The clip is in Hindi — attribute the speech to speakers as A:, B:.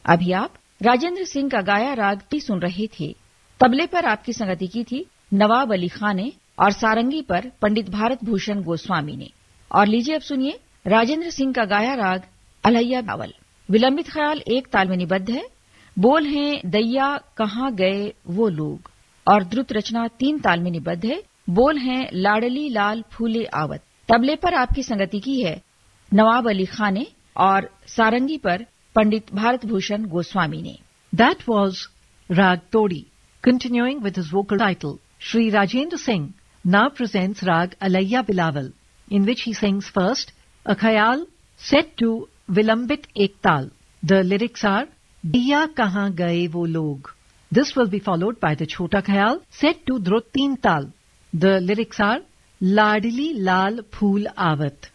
A: अभी आप राजेंद्र सिंह का गाया राग सुन रहे थे। तबले पर आपकी संगति की थी नवाब अली खां ने और सारंगी पर पंडित भारत भूषण गोस्वामी ने। और लीजिए अब सुनिए राजेंद्र सिंह का गाया राग अलैया बिलावल। विलंबित ख्याल एक ताल में निबद्ध है। बोल हैं दैया कहाँ गए वो लोग, और द्रुत रचना 3 ताल में निबद्ध है। बोल हैं लाडली लाल फूले आवत। तबले पर आपकी संगति की है नवाब अली खां ने और सारंगी पर पंडित भारत भूषण गोस्वामी ने।
B: That was Rag Todi. Continuing with his vocal title, Shri Rajendra Singh now presents Rag Alaiya Bilawal, in which he sings first a khayal set to Vilambit Ek Tal. The lyrics are Diya Kahan Gaye Wo Log. This will be followed by the Chhota Khayal set to Drut Teen Tal. The lyrics are Ladli Lal Phool Avat.